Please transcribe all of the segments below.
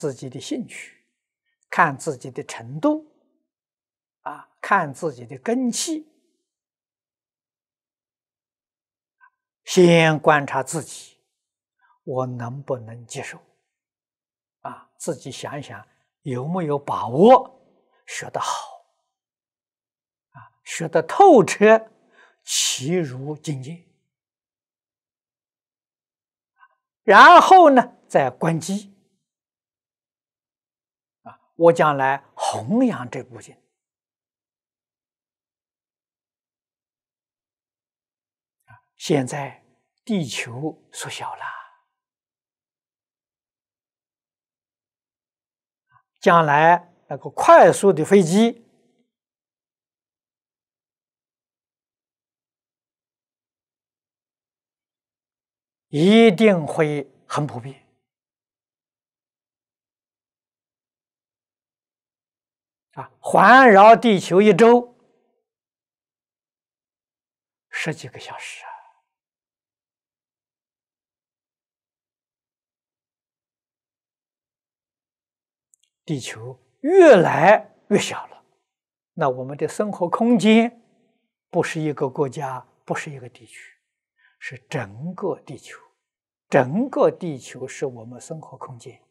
自己的兴趣，看自己的程度，看自己的根器，先观察自己，我能不能接受？自己想一想，有没有把握学得好？学得透彻，其如境界。然后呢，再观机。我将来弘扬这部经。现在地球缩小了，将来那个快速的飞机一定会很普遍。环绕地球一周10几个小时地球越来越小了，那我们的生活空间不是一个国家，不是一个地区，是整个地球。整个地球是我们生活空间，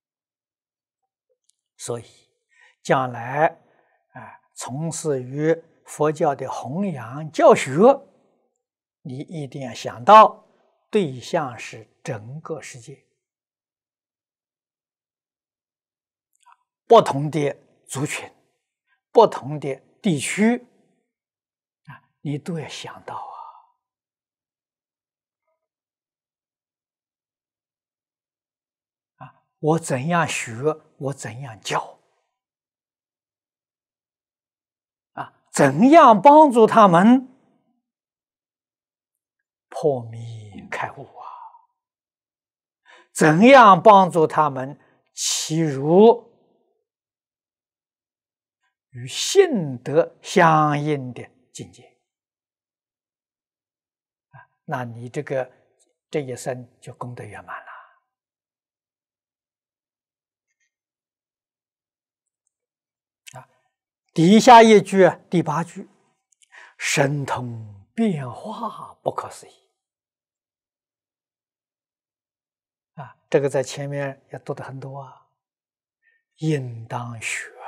所以将来从事于佛教的弘扬教学，你一定要想到对象是整个世界，不同的族群、不同的地区你都要想到我怎样学，我怎样教怎样帮助他们破迷开悟怎样帮助他们其如与性德相应的境界那你这一生就功德圆满了。底下一句第8句，神通变化不可思议这个在前面也读得很多应当学